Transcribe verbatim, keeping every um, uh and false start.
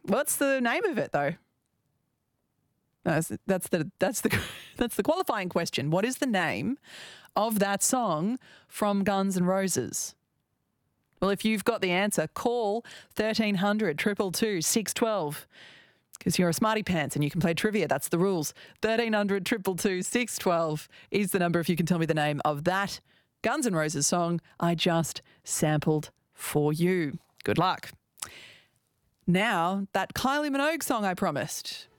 What's the name of it, though? That's, that's the that's the that's the qualifying question. What is the name of that song from Guns N' Roses? Well, if you've got the answer, call thirteen hundred, two two two, six one two because you're a smarty pants and you can play trivia. That's the rules. thirteen hundred, two two two, six one two is the number if you can tell me the name of that Guns N' Roses song I just sampled for you. Good luck. Now, that Kylie Minogue song I promised.